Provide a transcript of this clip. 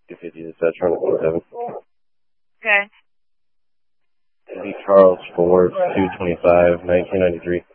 250 to Satron 7. Okay. Eddie Charles Ford, 225, 1993.